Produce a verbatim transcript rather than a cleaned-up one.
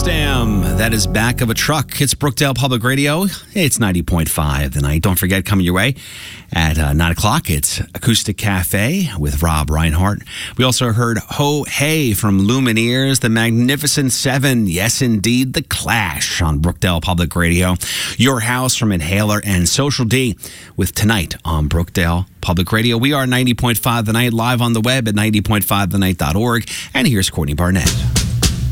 Amsterdam. That is Back of a Truck. It's Brookdale Public Radio. It's ninety point five the night. Don't forget, coming your way at uh, nine o'clock, it's Acoustic Cafe with Rob Reinhardt. We also heard Ho Hey from Lumineers, the Magnificent Seven. Yes, indeed, The Clash on Brookdale Public Radio. Your House from Inhaler and Social D with Tonight on Brookdale Public Radio. We are ninety point five the night, live on the web at ninety point five the night dot org. And here's Courtney Barnett.